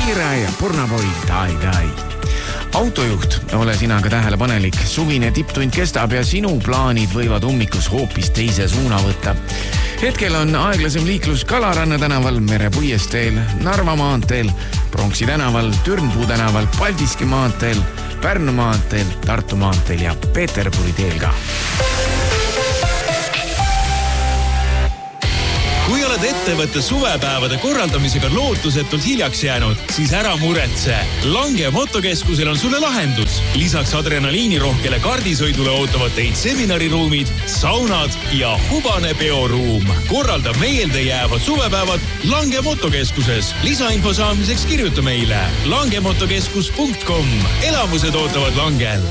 kiire ja purnapoil tai. Autojuht, ole sina ka tähelepanelik. Suvine tipptund kestab ja sinu plaanid võivad ummikus hoopis teise suuna võtta. Hetkel on aeglasem liiklus Kalaranna tänaval, Merepuiesteel, Narva maanteel, Pronksi tänaval, Türnpuu tänaval, Paldiski maanteel, Pärnu maanteel, Tartu maanteel ja Peterburi teel ka. Kui oled ettevõtte suvepäevade korraldamisega lootusetult hiljaks jäänud, siis ära muretse. Lange motokeskusel on sulle lahendus. Lisaks adrenaliinirohkele kardisõidule ootavad teid seminariruumid, saunad ja hubane peoruum. Korralda meelde jäävad suvepäevad Lange motokeskuses. Lisainfo saamiseks kirjuta meile langemotokeskus.com. Elamused ootavad Langel.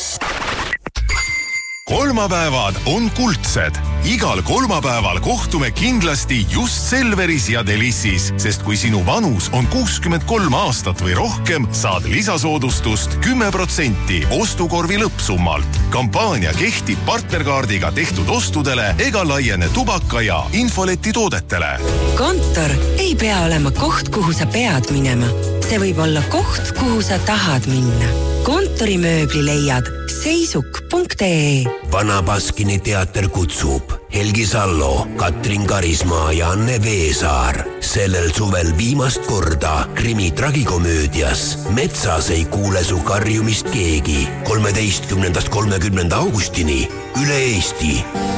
Kolmapäevad on kuldsed. Igal kolmapäeval kohtume kindlasti just Selveris ja Delissis, sest kui sinu vanus on 63 aastat või rohkem, saad lisasoodustust 10% ostukorvi lõppsummalt. Kampaania kehtib partnerkaardiga tehtud ostudele ega laiene tubaka ja infoleti toodetele. Kontor ei pea olema koht, kuhu sa pead minema. See võib olla koht, kuhu sa tahad minna. Kontorimööbli leiad seisuk.ee. Vana Baskini teater kutsub Helgi Sallo, Katrin Karismaa ja Anne Veesaar. Sellel suvel viimast korda krimi tragikomöödias Metsas ei kuule su karjumist keegi 13.–30. augustini üle Eesti.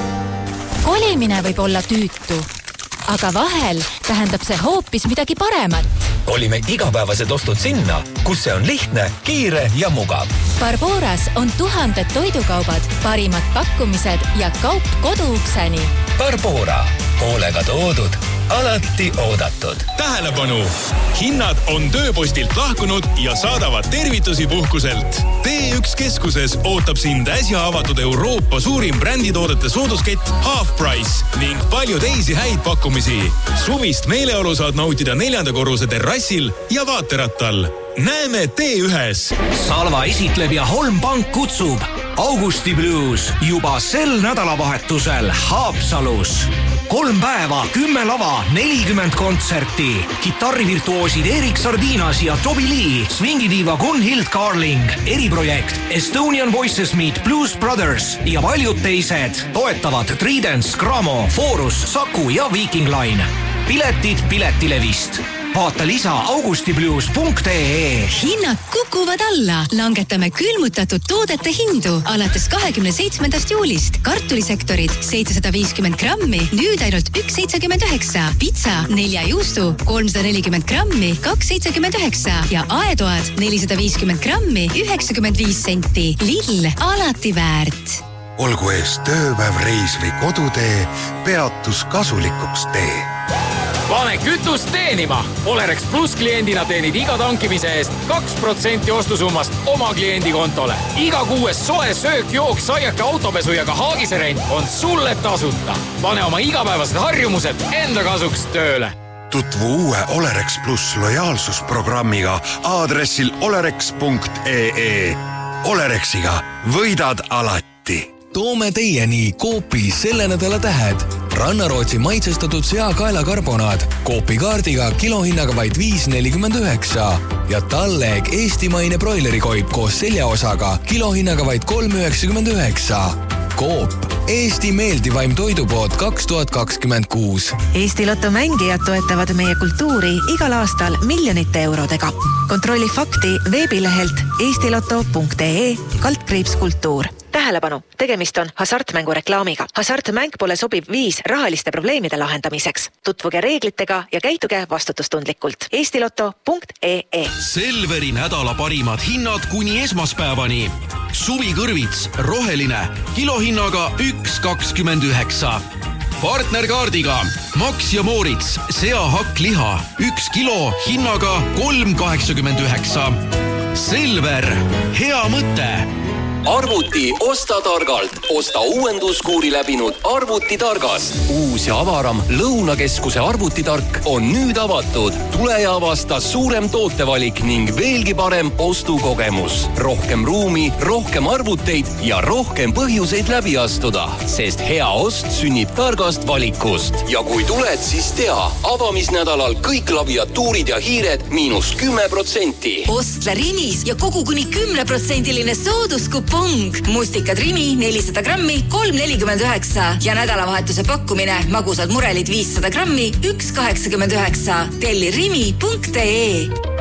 Kolimine võib olla tüütu, aga vahel tähendab see hoopis midagi paremat. Kolime igapäevased ostud sinna, kus see on lihtne, kiire ja mugav. Barboras on 1000 toidukaubad, parimad pakkumised ja kaup koduukseni. Barbora, hoolega toodud, alati oodatud. Tähelepanu! Hinnad on tööpostilt lahkunud ja saadavad tervitusi puhkuselt. T1 keskuses ootab sind äsja avatud Euroopa suurim bränditoodete sooduskett Half Price ning palju teisi häid pakkumisi. Suvist meeleolu saad nautida 4. korruse terrassil ja vaaterattal. Näeme T1-s. Salva esitleb ja Holm Pank kutsub. Augusti Blues juba sel nädalavahetusel Haapsalus. 3 päeva, 10 lava, 40 kontserti. Kitarrivirtuoosid Erik Sardinas ja Toby Lee, swingidiiva Gunhild Carling, eriprojekt Estonian Voices Meet Blues Brothers ja paljud teised toetavad Tridents, Gramo, Forus, Saku ja Viking Line. Piletid Piletilevist. Vaata lisa augustiblues.ee. Hinnad kukuvad alla. Langetame külmutatud toodete hindu alates 27. juulist. Kartulisektorid 750 grammi, nüüd ainult 1,79. Pitsa 4 juustu 340 grammi, 2,79. Ja aetoad 450 grammi, 95 senti. Lidl alati väärt. Olgu ees tööpäev, reis või kodutee, peatus kasulikuks tee. Pane kütust teenima! Olerex Plus kliendina teenid iga tankimise eest 2% ostusummast oma kliendi kontole. Iga kuues soe söök, jook, saiake, autopesu ja ka haagiserent on sulle tasuta. Pane oma igapäevased harjumused enda kasuks tööle. Tutvu uue Olerex Plus lojaalsusprogrammiga aadressil olerex.ee. Olerexiga võidad alati. Toome teieni Coopi selle nädala tähed. Rannarootsi maitsestatud seakaelakarbonaad Coopi kaardiga kilohinnaga vaid 5,49 ja Talleg eestimaine broilerikoip koos seljaosaga kilohinnaga vaid 3,99. Coop, Eesti meeldivaim toidupood 2026. Eesti Lotto mängijad toetavad meie kultuuri igal aastal miljonite eurodega. Kontrolli fakti veebilehelt eestiloto.ee/kultuur. Tähelepanu, tegemist on hasartmängu reklaamiga. Hasartmäng pole sobiv viis rahaliste probleemide lahendamiseks. Tutvuge reeglitega ja käituge vastutustundlikult. eestiloto.ee. Selveri nädala parimad hinnad kuni esmaspäevani. Suvikõrvits, roheline, kilohinnaga 1,29. Partnerkaardiga Max ja Moritz, seahakkliha, 1 kilo hinnaga 3,89. Selver, hea mõte. arvuti osta targalt. Osta uuenduskuuri läbinud arvutitargast. Uus ja avaram Lõunakeskuse arvutitark on nüüd avatud. Tule ja avasta suurem tootevalik ning veelgi parem ostukogemus. Rohkem ruumi, rohkem arvuteid ja rohkem põhjuseid läbi astuda, sest hea ost sünnib targast valikust. Ja kui tuled, siis tea, avamisnädalal kõik klaviatuurid ja hiired -10%. Ostla Rimis ja kogu kuni 10% sooduskupong. Mustikad Rimi 400 grammi 3,49 ja nädalavahetuse pakkumine magusad murelid 500 grammi 1,89. Telli rimi.ee.